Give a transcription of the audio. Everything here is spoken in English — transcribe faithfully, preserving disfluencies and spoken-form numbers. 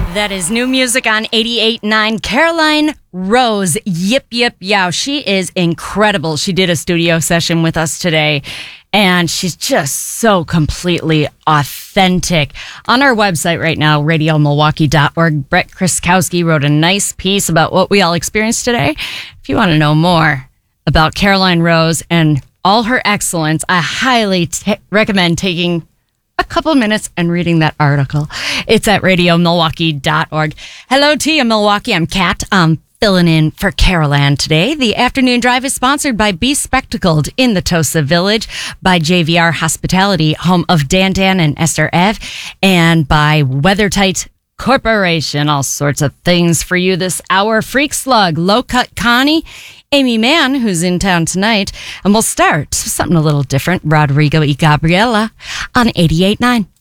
That is new music on eighty-eight point nine. Caroline Rose, Yip Yip Yow. She is incredible. She did a studio session with us today, and she's just so completely authentic. On our website right now, radio milwaukee dot org, Brett Kriskowski wrote a nice piece about what we all experienced today. If you want to know more about Caroline Rose and all her excellence, I highly t- recommend taking a couple minutes and reading that article. It's at radio milwaukee dot org. Hello to you, Milwaukee. I'm Kat. I'm filling in for Carol Ann today. The afternoon drive is sponsored by Be Spectacled in the Tosa Village, by J V R Hospitality, home of Dan Dan and Esther Ev, and by WeatherTight Corporation. All sorts of things for you this hour. Freak Slug, Low Cut Connie, Amy Mann, who's in town tonight. And we'll start something a little different. Rodrigo y Gabriela on eighty-eight point nine.